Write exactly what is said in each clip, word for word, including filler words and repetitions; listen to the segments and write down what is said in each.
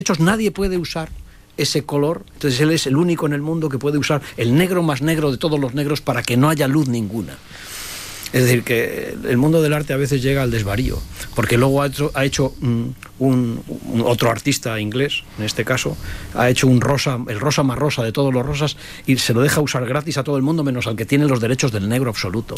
hechos nadie puede usar ese color, entonces él es el único en el mundo que puede usar el negro más negro de todos los negros para que no haya luz ninguna. Es decir, que el mundo del arte a veces llega al desvarío, porque luego ha hecho, ha hecho un, un, un otro artista inglés, en este caso, ha hecho un rosa, el rosa más rosa de todos los rosas, y se lo deja usar gratis a todo el mundo, menos al que tiene los derechos del negro absoluto.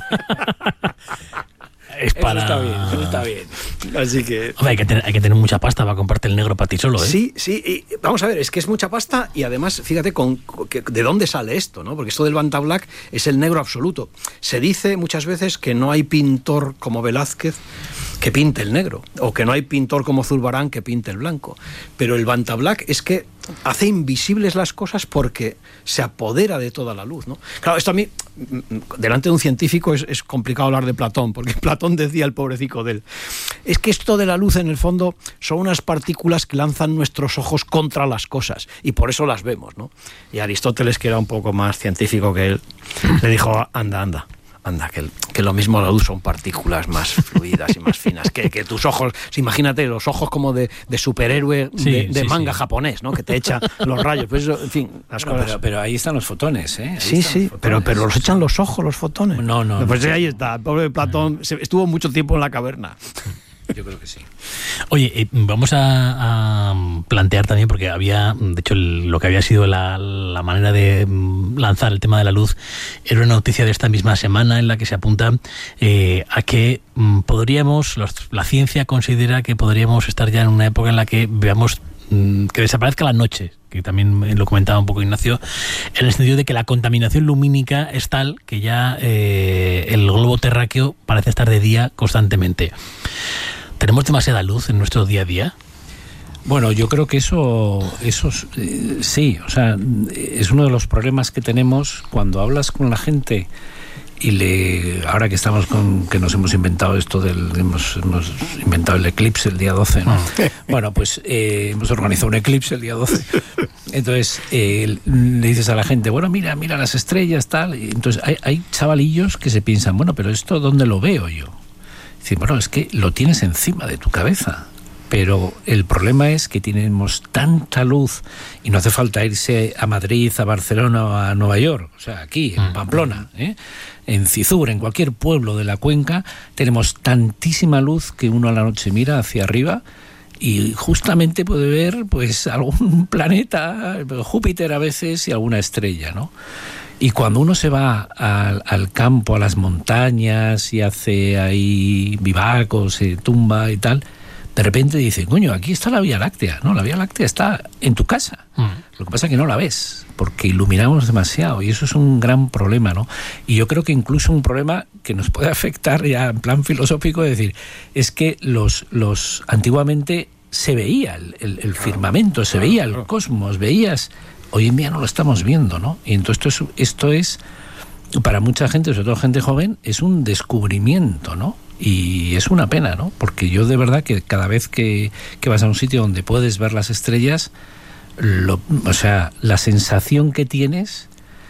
Es para... Eso está bien, eso está bien. Así que... Hombre, hay que tener, hay que tener mucha pasta para comprarte el negro para ti solo, ¿eh? Sí, sí, y vamos a ver, es que es mucha pasta y además, fíjate, con, con, ¿de dónde sale esto, no? Porque esto del Banta Black es el negro absoluto. Se dice muchas veces que no hay pintor como Velázquez que pinte el negro, o que no hay pintor como Zurbarán que pinte el blanco. Pero el Banta Black es que hace invisibles las cosas porque se apodera de toda la luz, ¿no? Claro, esto a mí, delante de un científico, es, es complicado hablar de Platón, porque Platón decía, el pobrecito de él, es que esto de la luz, en el fondo, son unas partículas que lanzan nuestros ojos contra las cosas, y por eso las vemos, ¿no? Y Aristóteles, que era un poco más científico que él, le dijo, anda, anda, anda, que, que lo mismo la luz son partículas más fluidas y más finas, que, que tus ojos, imagínate, los ojos como de, de superhéroe sí, de, de sí, manga sí. japonés, ¿no? Que te echa los rayos, pues eso, en fin, las Bueno, cosas. pero, pero ahí están los fotones, ¿eh? Ahí Sí, están sí, los fotones. pero, pero los echan los ojos, los fotones. No, no. Pues no. ahí está, el pobre Platón se, estuvo mucho tiempo en la caverna. Yo creo que sí. Oye, eh, vamos a, a plantear también, porque había, de hecho, el, lo que había sido la, la manera de mm, lanzar el tema de la luz era una noticia de esta misma semana en la que se apunta eh, a que mm, podríamos, los, la ciencia considera que podríamos estar ya en una época en la que veamos mm, que desaparezca la noche, que también lo comentaba un poco Ignacio, en el sentido de que la contaminación lumínica es tal que ya eh, el globo terráqueo parece estar de día constantemente. ¿Tenemos demasiada luz en nuestro día a día? Bueno, yo creo que eso, eso eh, sí, o sea, es uno de los problemas que tenemos cuando hablas con la gente y le, ahora que estamos con, que nos hemos inventado esto del, hemos, hemos inventado el eclipse el día doce, ¿no? Bueno, pues eh, hemos organizado un eclipse el día doce. Entonces eh, le dices a la gente, bueno, mira, mira las estrellas, tal. Y entonces hay, hay chavalillos que se piensan, bueno, pero esto ¿dónde lo veo yo? Dicen, bueno, es que lo tienes encima de tu cabeza. Pero el problema es que tenemos tanta luz y no hace falta irse a Madrid, a Barcelona o a Nueva York. O sea, aquí, en Pamplona, ¿eh? En Cizur, en cualquier pueblo de la cuenca, tenemos tantísima luz que uno a la noche mira hacia arriba y justamente puede ver pues algún planeta, Júpiter a veces, y alguna estrella, ¿no? Y cuando uno se va al, al campo, a las montañas, y hace ahí vivacos, se tumba y tal, de repente dice, coño, aquí está la Vía Láctea. No, la Vía Láctea está en tu casa. Mm. Lo que pasa es que no la ves, porque iluminamos demasiado, y eso es un gran problema, ¿no? Y yo creo que incluso un problema que nos puede afectar ya en plan filosófico, es decir, es que los, los antiguamente se veía el, el, el firmamento, se veía el cosmos, veías... Hoy en día no lo estamos viendo, ¿no? Y entonces esto es, esto es, para mucha gente, sobre todo gente joven, es un descubrimiento, ¿no? Y es una pena, ¿no? Porque yo de verdad que cada vez que, que vas a un sitio donde puedes ver las estrellas, lo, o sea, la sensación que tienes,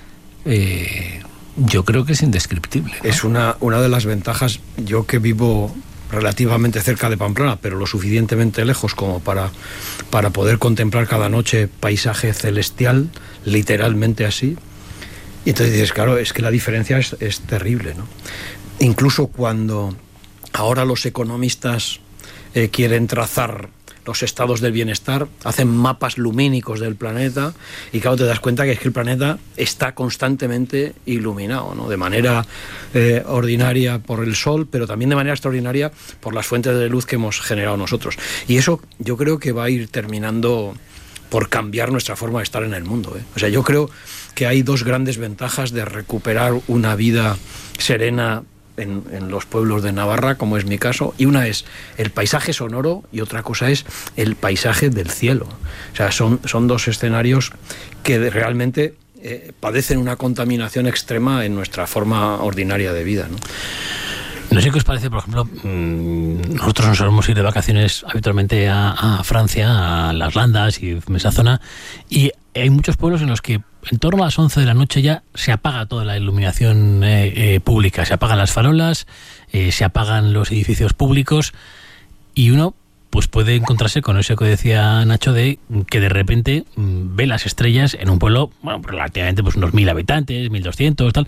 eh, yo creo que es indescriptible, ¿no? Es una, una de las ventajas, yo que vivo relativamente cerca de Pamplona, pero lo suficientemente lejos como para, para poder contemplar cada noche paisaje celestial, literalmente así. Y entonces dices, claro, es que la diferencia es, es terrible, ¿no? Incluso cuando ahora los economistas eh, quieren trazar los estados del bienestar, hacen mapas lumínicos del planeta, y claro, te das cuenta que es que el planeta está constantemente iluminado, ¿no? De manera eh, ordinaria por el sol, pero también de manera extraordinaria por las fuentes de luz que hemos generado nosotros. Y eso yo creo que va a ir terminando por cambiar nuestra forma de estar en el mundo, ¿eh? O sea, yo creo que hay dos grandes ventajas de recuperar una vida serena En, en los pueblos de Navarra, como es mi caso, y una es el paisaje sonoro y otra cosa es el paisaje del cielo. O sea, son, son dos escenarios que realmente eh, padecen una contaminación extrema en nuestra forma ordinaria de vida, ¿no? No sé qué os parece, por ejemplo, nosotros nos solemos ir de vacaciones habitualmente a, a Francia, a las Landas y esa zona, y hay muchos pueblos en los que en torno a las once de la noche ya se apaga toda la iluminación eh, eh, pública, se apagan las farolas, eh, se apagan los edificios públicos, y uno pues puede encontrarse con eso que decía Nacho, de que de repente mmm, ve las estrellas en un pueblo, bueno, relativamente pues unos mil habitantes, mil doscientos, tal.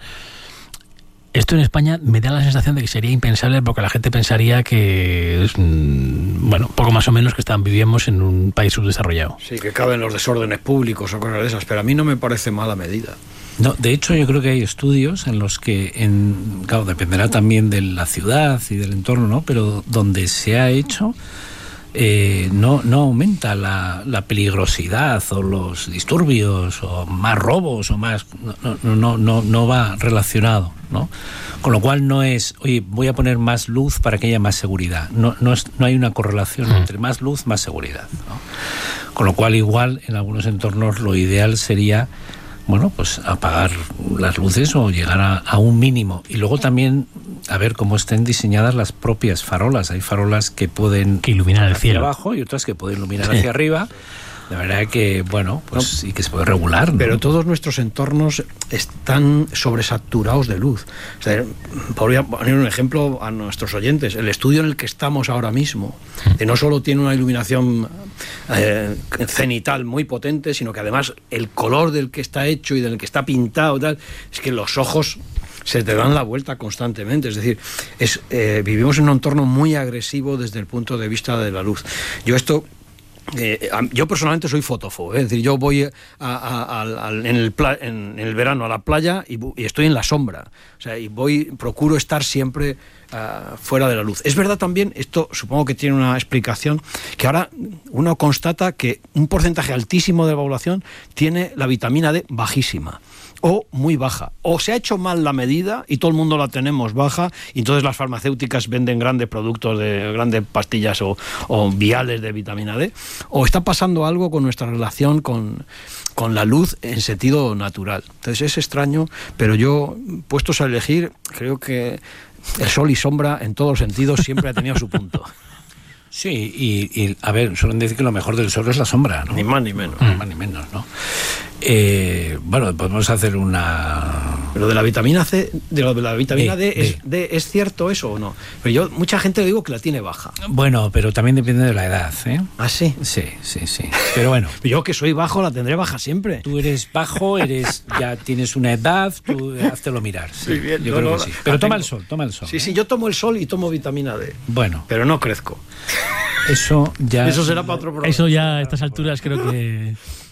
Esto en España me da la sensación de que sería impensable, porque la gente pensaría que es, bueno, poco más o menos que están, vivíamos en un país subdesarrollado. Sí, que caben los desórdenes públicos o cosas de esas, pero a mí no me parece mala medida. No, de hecho yo creo que hay estudios en los que, en, claro, dependerá también de la ciudad y del entorno, ¿no? Pero donde se ha hecho, eh, no, no aumenta la, la peligrosidad o los disturbios o más robos o más, no, no, no, no, no va relacionado, ¿no? Con lo cual no es, oye, voy a poner más luz para que haya más seguridad. No, no, es, no hay una correlación entre más luz, más seguridad, ¿no? Con lo cual igual en algunos entornos lo ideal sería, bueno, pues apagar las luces o llegar a, a un mínimo. Y luego también a ver cómo estén diseñadas las propias farolas. Hay farolas que pueden que iluminar el cielo hacia abajo y otras que pueden iluminar hacia arriba. De verdad que, bueno, pues no, sí que se puede regular, ¿no? Pero todos nuestros entornos están sobresaturados de luz. O sea, podría poner un ejemplo a nuestros oyentes. El estudio en el que estamos ahora mismo, que no solo tiene una iluminación eh, cenital muy potente, sino que además el color del que está hecho y del que está pintado, tal, es que los ojos se te dan la vuelta constantemente. Es decir, es, eh, vivimos en un entorno muy agresivo desde el punto de vista de la luz. Yo esto... Eh, yo personalmente soy fotófobo, ¿eh? Es decir, yo voy a, a, a, a, en, el pla, en, en el verano a la playa y, y estoy en la sombra, o sea, y voy, procuro estar siempre uh, fuera de la luz. Es verdad también, esto supongo que tiene una explicación, que ahora uno constata que un porcentaje altísimo de la población tiene la vitamina D bajísima o muy baja, o se ha hecho mal la medida y todo el mundo la tenemos baja, y entonces las farmacéuticas venden grandes productos de grandes pastillas o, o viales de vitamina D, o está pasando algo con nuestra relación con, con la luz en sentido natural. Entonces es extraño, pero yo, puestos a elegir, creo que el sol y sombra en todos los sentidos siempre ha tenido su punto. Sí, y, y a ver, suelen decir que lo mejor del sol es la sombra, ¿no? Ni más ni menos. Ni más ni menos, ¿no? Eh, bueno, podemos hacer una... Pero de la vitamina C, de, lo de la vitamina D, D, es, D, ¿es cierto eso o no? Pero yo, mucha gente le digo que la tiene baja. Bueno, pero también depende de la edad, ¿eh? ¿Ah, sí? Sí, sí, sí. Pero bueno. Yo que soy bajo la tendré baja siempre. Tú eres bajo, eres ya tienes una edad, tú háztelo mirar. Sí, sí, bien, yo no, creo no, que sí. Pero toma el sol, toma el sol. Sí, ¿eh? sí, yo tomo el sol y tomo vitamina D. Bueno. Pero no crezco. Eso ya... Eso será para otro programa. Eso ya a estas alturas creo que...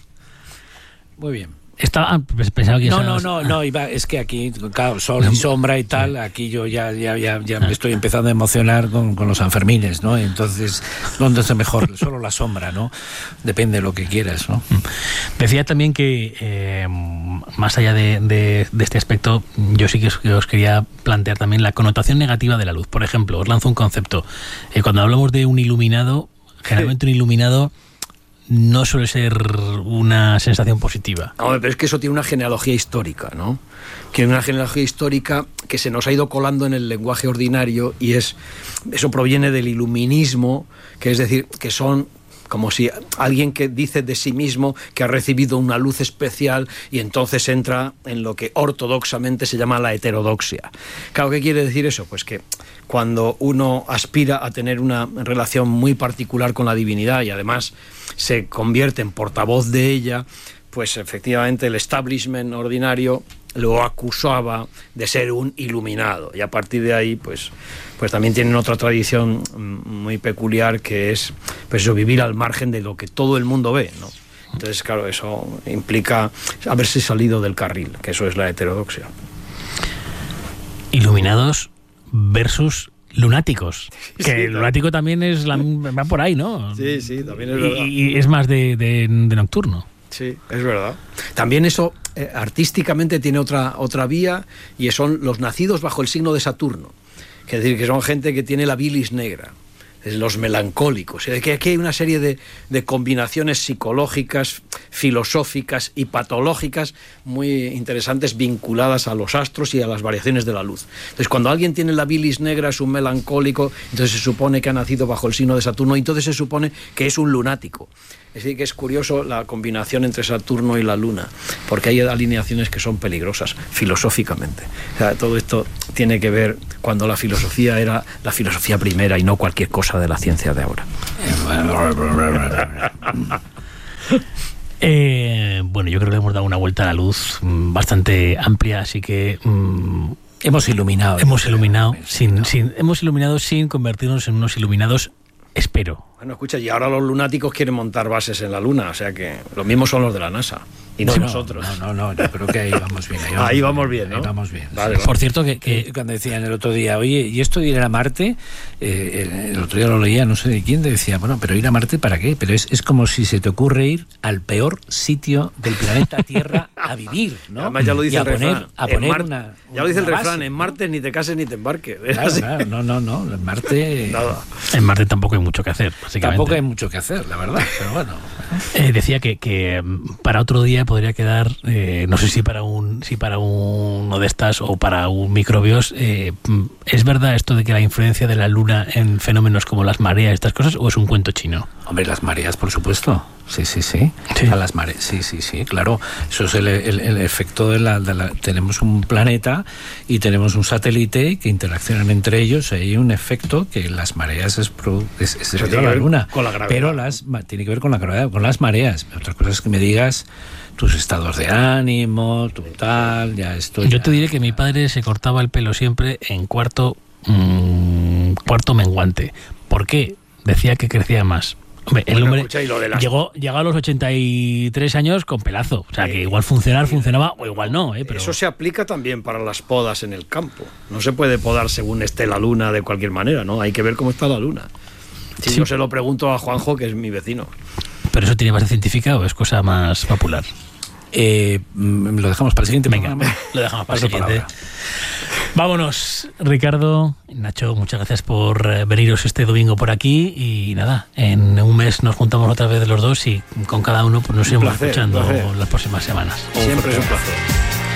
Muy bien. Estaba, pensaba que no, no, no, no, iba, es que aquí, claro, sol y sombra y tal, sí. Aquí yo ya, ya, ya, ya me estoy empezando a emocionar con, con los Sanfermines, ¿no? Entonces, ¿dónde es mejor? Solo la sombra, ¿no? Depende de lo que quieras, ¿no? Decía también que, eh, más allá de, de, de este aspecto, yo sí que os, que os quería plantear también la connotación negativa de la luz. Por ejemplo, os lanzo un concepto. Eh, cuando hablamos de un iluminado, generalmente un iluminado no suele ser una sensación positiva. No, pero es que eso tiene una genealogía histórica, ¿no? Que es una genealogía histórica que se nos ha ido colando en el lenguaje ordinario, y es eso proviene del iluminismo, que es decir, que son como si alguien que dice de sí mismo que ha recibido una luz especial y entonces entra en lo que ortodoxamente se llama la heterodoxia. Claro, ¿qué quiere decir eso? Pues que cuando uno aspira a tener una relación muy particular con la divinidad y además se convierte en portavoz de ella, pues efectivamente el establishment ordinario lo acusaba de ser un iluminado, y a partir de ahí pues, pues también tienen otra tradición muy peculiar, que es pues eso, vivir al margen de lo que todo el mundo ve, ¿no? Entonces claro, eso implica haberse salido del carril, que eso es la heterodoxia. Iluminados versus lunáticos, sí, que sí, el lunático también es la, va por ahí, ¿no? Sí, sí, también es verdad. Y, y es más de, de, de nocturno. Sí, es verdad. También eso eh, artísticamente tiene otra, otra vía, y son los nacidos bajo el signo de Saturno, que es decir, que son gente que tiene la bilis negra, los melancólicos. Que aquí hay una serie de, de combinaciones psicológicas, filosóficas y patológicas muy interesantes vinculadas a los astros y a las variaciones de la luz. Entonces, cuando alguien tiene la bilis negra, es un melancólico, entonces se supone que ha nacido bajo el signo de Saturno, y entonces se supone que es un lunático. Es decir, que es curioso la combinación entre Saturno y la Luna, porque hay alineaciones que son peligrosas, filosóficamente. O sea, todo esto tiene que ver cuando la filosofía era la filosofía primera y no cualquier cosa de la ciencia de ahora. Eh, bueno, yo creo que hemos dado una vuelta a la luz mmm, bastante amplia, así que mmm, hemos iluminado. Hemos iluminado, sin, sin, hemos iluminado sin convertirnos en unos iluminados, espero. Bueno, escucha, y ahora los lunáticos quieren montar bases en la Luna, o sea que los mismos son los de la NASA. Y no, no nosotros. No, no, no, yo creo que ahí vamos bien. Ahí vamos, ahí vamos bien, ¿no? Ahí vamos bien. Vale, sí. vale. Por cierto, que, que... cuando decían el otro día, oye, ¿y esto de ir a Marte? Eh, el otro día lo leía, no sé de quién, decía, bueno, pero ir a Marte ¿para qué? Pero es, es como si se te ocurre ir al peor sitio del planeta Tierra a vivir, ¿no? Además ya lo dice y a el poner, refrán. A poner Mar... una, ya lo dice el base, refrán, en ¿no? Marte ni te cases ni te embarques. Claro, claro, no, no, no, en Marte... Nada. En Marte tampoco hay mucho que hacer, básicamente. Tampoco hay mucho que hacer, la verdad, pero bueno. Eh, decía que, que para otro día podría quedar, eh, no sé si para un si para uno de estas o para un microbios, eh, ¿es verdad esto de que la influencia de la Luna en fenómenos como las mareas, estas cosas, o es un cuento chino? Hombre, las mareas, por supuesto. Sí, sí, sí. sí. A las mareas, sí, sí, sí, claro. Eso es el, el, el efecto de la, de la... Tenemos un planeta y tenemos un satélite que interaccionan entre ellos. Hay un efecto que las mareas es, es, es debido a la Luna. Con la gravedad. Pero las, tiene que ver con la gravedad, con las mareas. Otra cosa es que me digas tus estados de ánimo, tu tal, ya esto. Yo ya... te diré que mi padre se cortaba el pelo siempre en cuarto, mmm, cuarto menguante. ¿Por qué? Decía que crecía más. Hombre, el bueno, hombre escucha, y lo de las... llegó, llegó a los ochenta y tres años con pelazo. O sea, que igual funcionar funcionaba o igual no. ¿eh? Pero... Eso se aplica también para las podas en el campo. No se puede podar según esté la luna de cualquier manera, ¿no? Hay que ver cómo está la luna. Si sí. Yo se lo pregunto a Juanjo, que es mi vecino. ¿Pero eso tiene base científica o es cosa más popular? Eh, lo dejamos para el siguiente Venga, programa. Lo dejamos para el siguiente. Vámonos, Ricardo, Nacho, muchas gracias por eh, veniros este domingo por aquí y nada, en un mes nos juntamos otra vez los dos y con cada uno pues nos iremos escuchando las próximas semanas. Siempre es un placer.